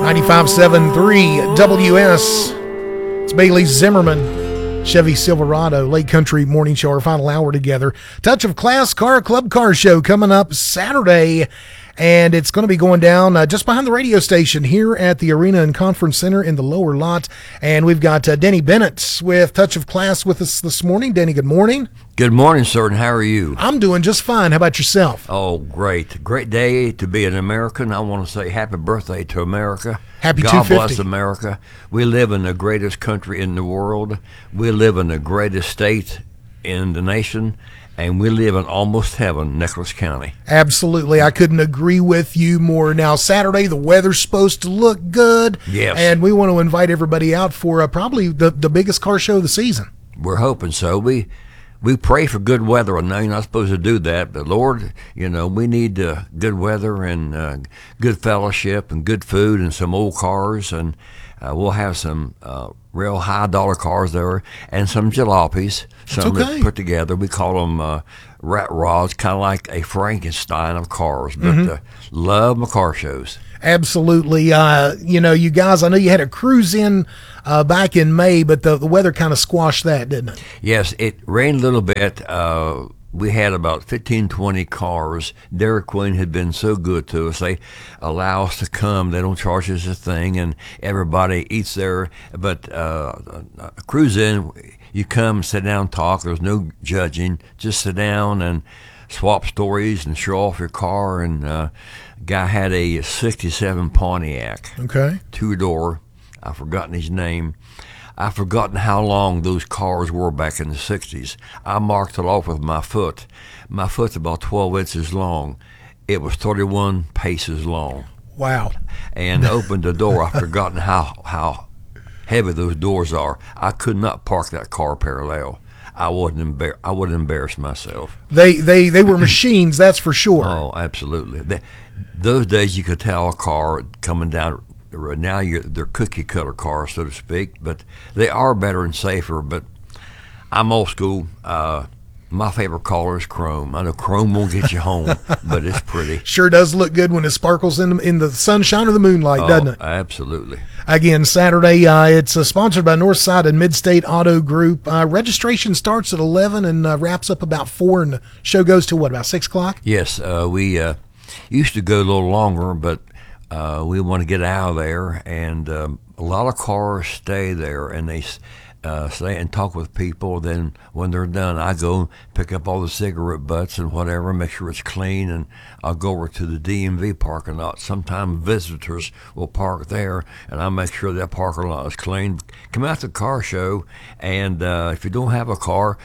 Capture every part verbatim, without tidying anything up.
ninety-five point seven three W S. It's Bailey Zimmerman, Chevy Silverado, Lake Country Morning Show, our final hour together. Touch of Class Car Club Car Show coming up Saturday, and it's going to be going down uh, just behind the radio station here at the Arena and Conference Center in the lower lot. And we've got uh, Denny Bennett with Touch of Class with us this morning. Denny, good morning. Good morning, sir, and how are you? I'm doing just fine. How about yourself? Oh, great. Great day to be an American. I want to say happy birthday to America. Happy God two fifty. bless America. We live in the greatest country in the world. We live in the greatest state in the nation, and we live in almost heaven, Nicholas County. Absolutely. I couldn't agree with you more. Now, Saturday, the weather's supposed to look good. Yes. And we want to invite everybody out for uh, probably the, the biggest car show of the season. We're hoping so. We we pray for good weather. I know you're not supposed to do that, but Lord, you know, we need uh, good weather and uh, good fellowship and good food and some old cars, and uh, we'll have some uh, real high dollar cars there and some jalopies. Some okay. that put together. We call them uh, rat rods, kind of like a Frankenstein of cars, but Mm-hmm. uh, love my car shows. Absolutely. Uh, you know, you guys, I know you had a cruise in uh, back in May, but the, the weather kind of squashed that, didn't it? Yes, it rained a little bit. Uh, we had about fifteen, twenty cars. Dairy Queen had been so good to us. They allow us to come. They don't charge us a thing, and everybody eats there. But uh, a cruise in, you come, sit down, talk. There's no judging. Just sit down and swap stories and show off your car. And uh, guy had a sixty-seven Pontiac, Okay. two-door. I've forgotten his name. I've forgotten how long those cars were back in the sixties. I marked it off with my foot. My foot's about twelve inches long. It was thirty-one paces long. Wow. And opened the door. I've forgotten how, how heavy those doors are. I could not park that car parallel. I wouldn't embar- I wouldn't embarrass myself. They they they were machines, that's for sure. Oh, absolutely. They, those days you could tell a car coming down. Now you're, they're cookie cutter cars, so to speak, but they are better and safer. But I'm old school. Uh, my favorite color is chrome. I know chrome won't get you home, but it's pretty. Sure does look good when it sparkles in, in the sunshine or the moonlight, Oh, doesn't it? absolutely. Again, Saturday, uh, it's uh, sponsored by Northside and Midstate Auto Group. Uh, registration starts at eleven and uh, wraps up about four, and the show goes to what, about six o'clock? Yes, uh, we uh, used to go a little longer, but uh, we want to get out of there, and um, a lot of cars stay there, and they uh, stay and talk with people. Then when they're done, I go pick up all the cigarette butts and whatever, make sure it's clean, and I'll go over to the D M V parking lot. Sometimes visitors will park there, and I make sure that parking lot is clean. Come out to the car show, and uh, if you don't have a car,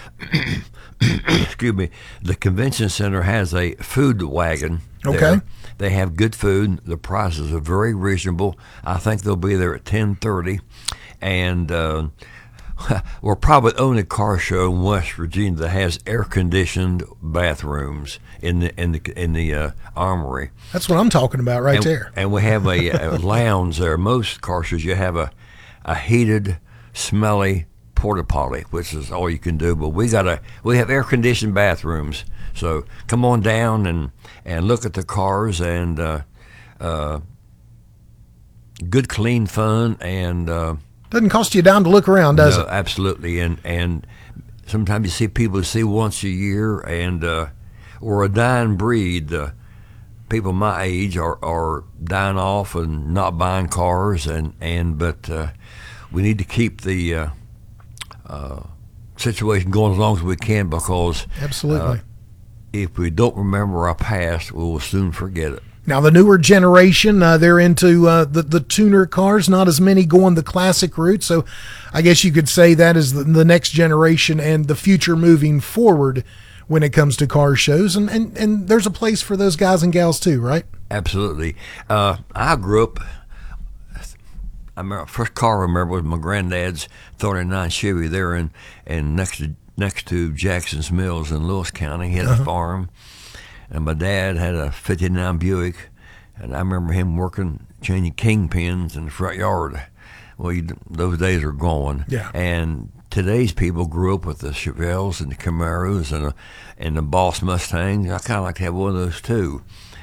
excuse me, the convention center has a food wagon there. Okay. They have good food. The prices are very reasonable. I think they'll be there at ten thirty, and uh, we're probably the only car show in West Virginia that has air-conditioned bathrooms in the in the in the uh, armory. That's what I'm talking about right and, there. And we have a, a lounge there. Most car shows you have a a heated, smelly porta potty, which is all you can do. But we got a we have air-conditioned bathrooms. So come on down and, and look at the cars, and uh, uh, good, clean fun, and uh, Doesn't cost you a dime to look around, does no, it? absolutely. And and sometimes you see people you see once a year, and uh, we're a dying breed. Uh, people my age are, are dying off and not buying cars, and and but uh, we need to keep the uh, uh, situation going as long as we can, because Absolutely. Uh, if we don't remember our past, we will soon forget it. Now, the newer generation, uh, they're into uh, the, the tuner cars, not as many going the classic route. So I guess you could say that is the, the next generation and the future moving forward when it comes to car shows. And, and, and there's a place for those guys and gals too, right? Absolutely. Uh, I grew up, I remember, first car I remember was my granddad's thirty-nine Chevy there in, in next to next to Jackson's Mills in Lewis County. He had Uh-huh. a farm, and my dad had a fifty-nine Buick, and I remember him working, changing kingpins in the front yard. Well, you, those days are gone. Yeah. And today's people grew up with the Chevelles and the Camaros and the, and the Boss Mustangs. I kind of like to have one of those too.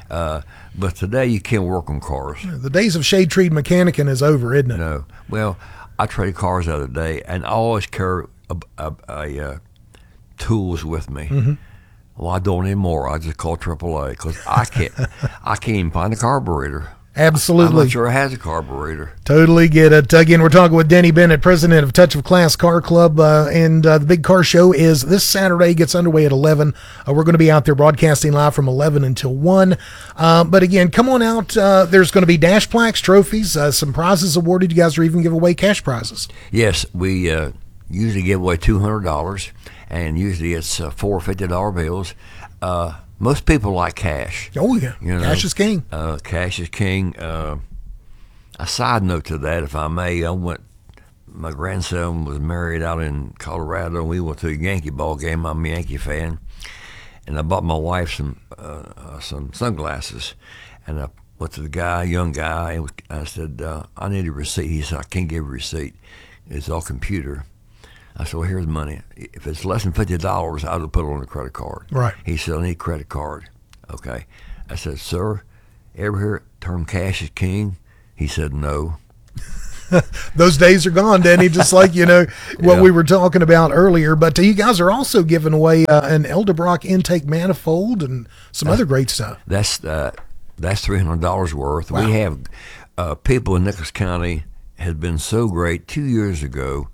Uh, but today you can't work on cars. The days of shade tree mechanicing is over, isn't it? No. Well, I traded cars the other day, and I always carry a, a, a, uh, tools with me. Mm-hmm. Well, I don't anymore. I just call triple A because I can't. I can't even find a carburetor. Absolutely. I'm not sure it has a carburetor. Totally get it. Again, we're talking with Denny Bennett, president of Touch of Class Car Club, uh, and uh, the big car show is this Saturday, gets underway at eleven. Uh, we're going to be out there broadcasting live from eleven until one. Uh, but again, come on out. Uh, there's going to be dash plaques, trophies, uh, some prizes awarded. You guys are even give away cash prizes. Yes, we uh, usually give away two hundred dollars, and usually it's uh, four fifty dollar bills. Uh, Most people like cash. Oh, yeah. You know, cash is king. Uh, cash is king. Uh, a side note to that, if I may, I went, my grandson was married out in Colorado. We went to a Yankee ball game. I'm a Yankee fan. And I bought my wife some uh, uh, some sunglasses. And I went to the guy, young guy, and I said, uh, I need a receipt. He said, I can't give a receipt. It's all computer. I said, well, here's money. If it's less than fifty dollars, I would put it on a credit card. Right. He said, I need a credit card. Okay. I said, sir, ever hear the term cash is king? He said, no. Those days are gone, Danny, just like, you know, what Yeah. we were talking about earlier. But uh, you guys are also giving away uh, an Eldebrock intake manifold and some other great stuff. That's uh, that's three hundred dollars worth. Wow. We have uh, people in Nicholas County has been so great. Two years ago,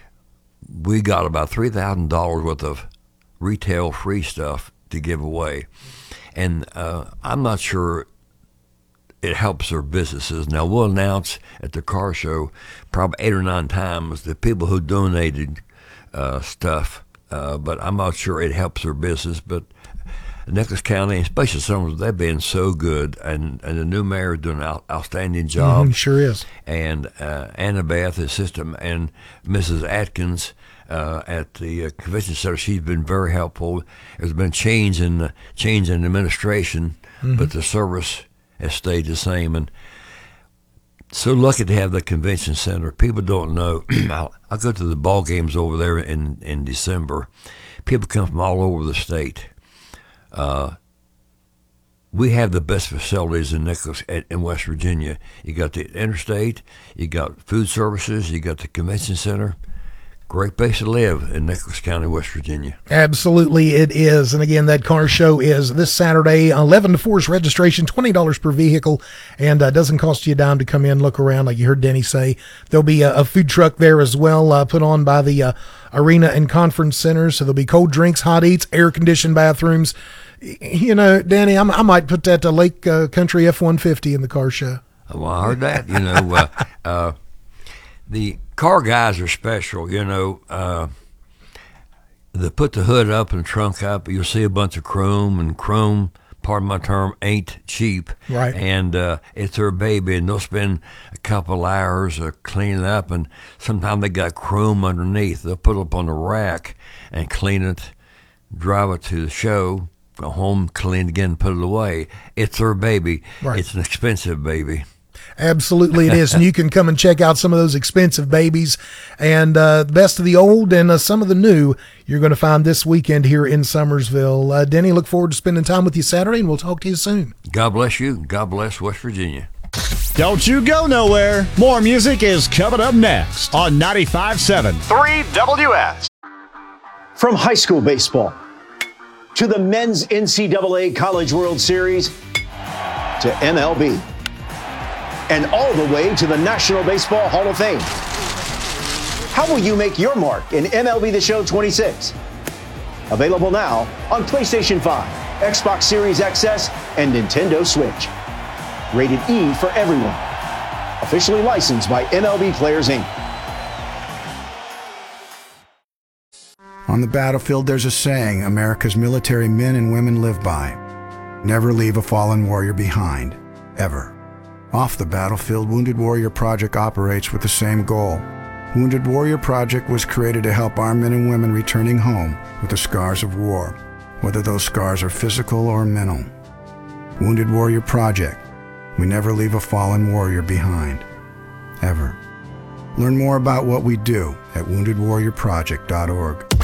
we got about three thousand dollars worth of retail free stuff to give away. And uh, I'm not sure it helps their businesses. Now, we'll announce at the car show probably eight or nine times the people who donated uh, stuff, uh, but I'm not sure it helps their business. But Nicholas County, especially some of them, they've been so good, and, and the new mayor is doing an out, outstanding job. Mhm, sure is. And uh, Annabeth, his sister, and Missus Atkins uh, at the uh, convention center, she's been very helpful. There's been change in the, change in administration, Mm-hmm. but the service has stayed the same. And so lucky to have the convention center. People don't know. I, I go to the ball games over there in, in December. People come from all over the state. Uh, we have the best facilities in Nicholas, in West Virginia. You got the interstate, you got food services, you got the convention center. Great place to live in Nicholas County, West Virginia. Absolutely, it is. And again, that car show is this Saturday, eleven to four is registration, twenty dollars per vehicle, and uh, doesn't cost you a dime to come in, look around, like you heard Denny say. There'll be a, a food truck there as well, uh, put on by the uh, Arena and Conference Center. So there'll be cold drinks, hot eats, air-conditioned bathrooms. You know, Danny, I'm, I might put that uh, Lake uh, Country F one fifty in the car show. Well, I heard that. You know, uh, uh, the car guys are special. You know, uh, they put the hood up and the trunk up. You'll see a bunch of chrome, and chrome, pardon my term, ain't cheap. Right. And uh, it's their baby, and they'll spend a couple hours uh, cleaning up, and sometimes they got chrome underneath. They'll put it up on the rack and clean it, drive it to the show, go home, clean it again, put it away. It's their baby. Right. It's an expensive baby. Absolutely it is. And you can come and check out some of those expensive babies and uh, the best of the old and uh, some of the new you're going to find this weekend here in Summersville. Uh, Denny, look forward to spending time with you Saturday, and we'll talk to you soon. God bless you. God bless West Virginia. Don't you go nowhere. More music is coming up next on ninety-five point seven three W S. From high school baseball to the men's N C double A College World Series to M L B and all the way to the National Baseball Hall of Fame. How will you make your mark in M L B The Show twenty-six? Available now on PlayStation five, Xbox Series X S, and Nintendo Switch. Rated E for everyone. Officially licensed by M L B Players, Incorporated. On the battlefield, there's a saying America's military men and women live by. Never leave a fallen warrior behind, ever. Off the battlefield, Wounded Warrior Project operates with the same goal. Wounded Warrior Project was created to help our men and women returning home with the scars of war, whether those scars are physical or mental. Wounded Warrior Project. We never leave a fallen warrior behind, ever. Learn more about what we do at wounded warrior project dot org.